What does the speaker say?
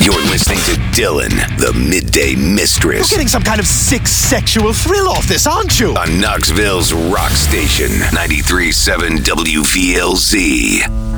You're listening to Dylan, the Midday Mistress. You're getting some kind of sick sexual thrill off this, aren't you? On Knoxville's rock station, 93.7 WVLZ.